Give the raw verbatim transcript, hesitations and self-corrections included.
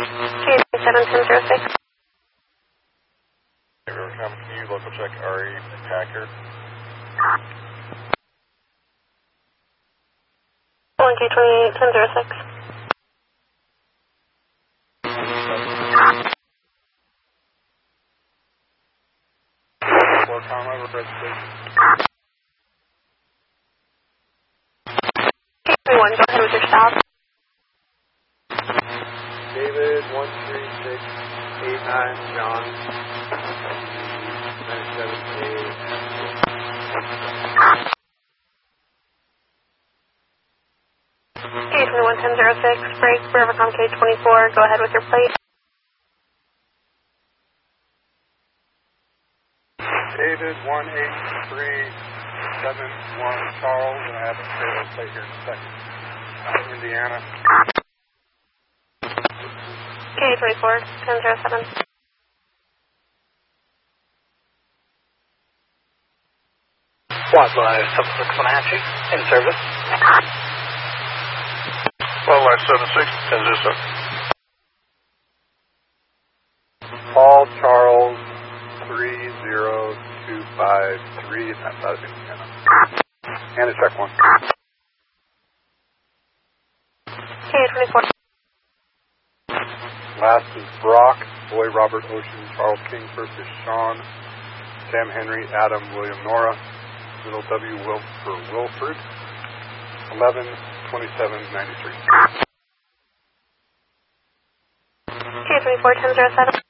K seven ten zero six. Rivercom, can you local check R E Packard? one K twenty-eight ten zero six. four comma, request station. K three one, go ahead with your stop. David, one three six eight nine, John. nine seven eight. K twenty-one ten zero six, break, Rivercom K twenty-four, go ahead with your plate. David, one eight three seven one, Charles, and I have a trailer plate here in a second. Uh, Indiana. K twenty-four ten zero seven. Wildlife seven six Wenatchee, in service. Wildlife seven six ten zero seven. Paul Charles three zero two five three, and that's out of Indiana. And a check one. K twenty-four. Last is Brock, Boy Robert Ocean, Charles King. First is Sean, Sam Henry, Adam, William Nora, little W Wil for Wilford, eleven twenty-seven ninety-three. K twenty-four ten zero seven.